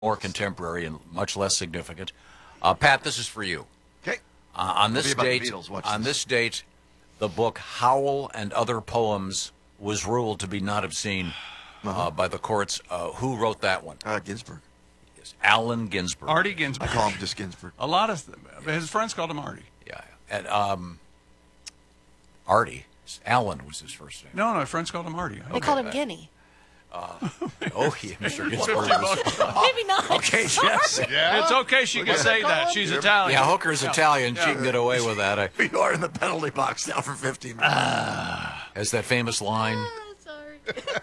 more contemporary and much less significant. Pat, this is for you. Okay. On this It'll be about date, the Beatles. Watch on this. this date, the book Howl and Other Poems was ruled to be not obscene by the courts. Who wrote that one? Ginsberg. Yes, Allen Ginsberg. Artie I Ginsberg. call him just Ginsberg. A lot of his friends called him Artie. Yeah, and Artie. Allen was his first name. No, friends called him Artie. They called him Guinea. Oh, yeah, Mr. Ginsberg was. Maybe not. Okay, yes. It's okay. She can say that. She's Italian. Yeah, Hooker's Italian. She can get away with that. You are in the penalty box now for 15 minutes. Has that famous line Sorry.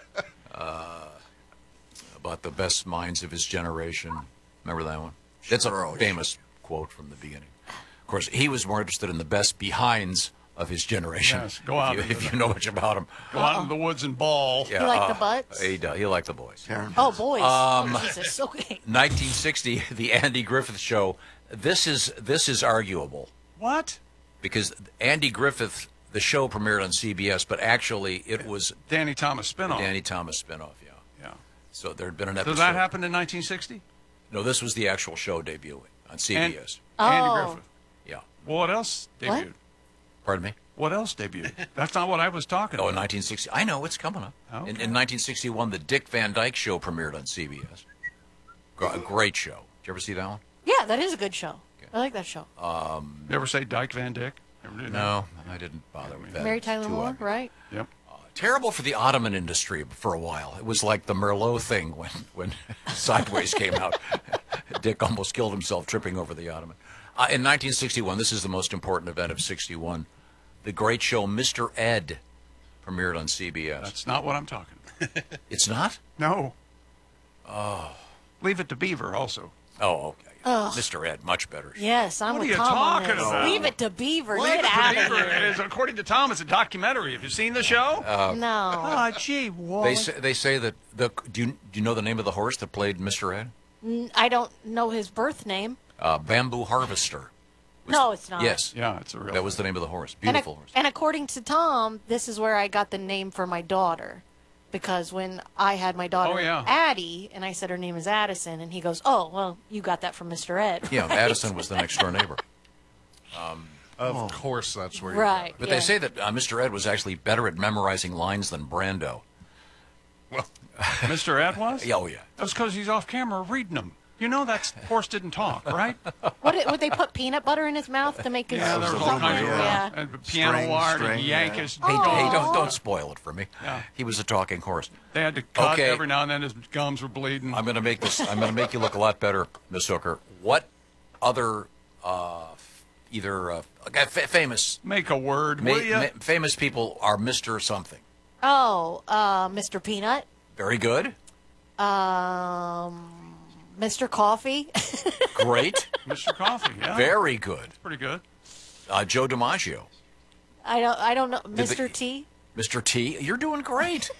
about the best minds of his generation. Remember that one? That's a famous quote from the beginning. Of course, he was more interested in the best behinds of his generation. Yes, go out. If you know much about him. Go out in the woods and ball. Yeah, You like the butts? He liked the boys. Karen. Oh, boys. Oh, Jesus. Okay. 1960, the Andy Griffith Show. This is arguable What? because Andy Griffith, the show premiered on CBS, but actually it was Danny Thomas spinoff. Danny Thomas spinoff. Yeah. Yeah. So there had been an episode. Does that happen in 1960? No, this was the actual show debuting on CBS. Andy Oh. Griffith. Yeah. Well, what else debuted? What? Pardon me? What else debuted? That's not what I was talking Oh, in about. 1960. I know, it's coming up. Okay. In 1961, the Dick Van Dyke Show premiered on CBS. A great show. Did you ever see that one? Yeah, that is a good show. I like that show. You ever say Dyke Van Dyke? Ever do that? No, I didn't bother with that. Mary It's Tyler too Moore, obvious. right? Yep. Terrible for the Ottoman industry for a while. It was like the Merlot thing when Sideways came out. Dick almost killed himself tripping over the Ottoman. In 1961, this is the most important event of 61, the great show Mr. Ed premiered on CBS. That's not what I'm talking about. It's not? No. Leave it to Beaver also. Oh, okay. Ugh. Mr. Ed, much better. Yes, I'm What with are you Tom on talking this. about? Leave it to Beaver. Leave Get it out to of Beaver. here. It is, according to Tom, it's a documentary. Have you seen the show? No. Oh, gee, Wally. They say that do you know the name of the horse that played Mr. Ed? I don't know his birth name. Bamboo Harvester. No, it's not. Yes, Yeah, it's a real. that was the name of the horse. And, Beautiful horse. and according to Tom, this is where I got the name for my daughter. Because when I had my daughter, Oh, yeah. Addie, and I said her name is Addison, and he goes, "Oh, well, you got that from Mr. Ed." Yeah, right? Addison was the next door neighbor. Of course, that's where you Right. But yeah. they say that Mr. Ed was actually better at memorizing lines than Brando. Mr. Ed was? Yeah, oh, yeah. That's because he's off camera reading them. You know that horse didn't talk, right? Would they put peanut butter in his mouth to make his Yeah, there was all something? kinds of Yeah. and piano String, wire to string, yank yeah. his. Hey, don't spoil it for me. Yeah. He was a talking horse. They had to cut Okay. every now and then. His gums were bleeding. I'm going to make you look a lot better, Miss Hooker. What other famous Make a word, will you? famous people are Mr. something? Oh, Mr. Peanut, Very good. Mr. Coffee. Great. Mr. Coffee, yeah. Very good. Pretty good. Joe DiMaggio. I don't know. Did Mr. the- T. Mr. T. You're doing great.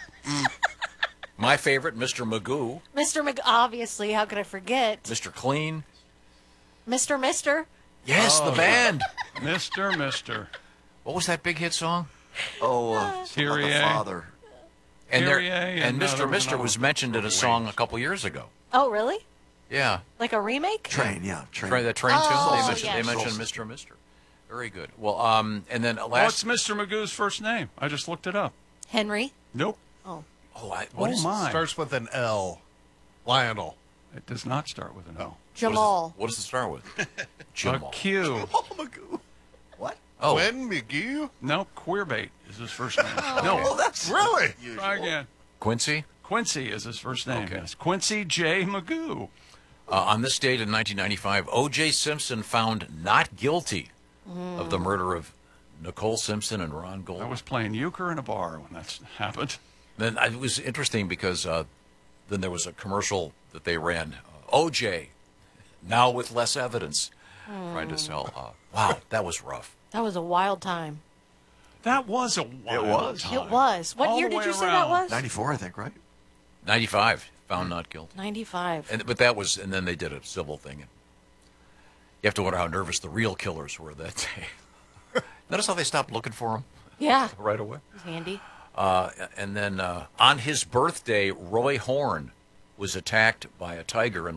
My favorite, Mr. Magoo. Mr. Obviously, how could I forget? Mr. Clean. Mr. Yes, the band. Mister. What was that big hit song? Oh, about the Kyrie. father. And Kyrie, and there Mr. was Mr. another was one. mentioned in a song a couple years ago. Oh, really? Yeah. Like a remake? Train, yeah, train. The train tune. Oh, They yes. mentioned Mr. Very good. Well, and then What's last. Mr. Magoo's first name? I just looked it up. Henry. Nope. Oh. What is- my. Starts with an L. Lionel. It does not start with an O. Jamal. What does it start with? A Jamal. Q. Oh, Magoo. What? Oh, Gwen McGee? No, Queerbait is his first name. Oh, No, that's Really? try again. Quincy. Quincy is his first name. Okay. Yes. Quincy J. Magoo. On this date in 1995, O.J. Simpson found not guilty of the murder of Nicole Simpson and Ron Gold. I was playing euchre in a bar when that happened. Then it was interesting because then there was a commercial that they ran. O.J. now with less evidence, trying to sell. Wow, that was rough. That was a wild time. That was a wild was. time. It was. What All year the did way you say around. that was? 94, I think, right? 95 found not guilty. 95. But that was, and then they did a civil thing. You have to wonder how nervous the real killers were that day. Notice how they stopped looking for him Yeah. right away. Handy. And then on his birthday, Roy Horn was attacked by a tiger and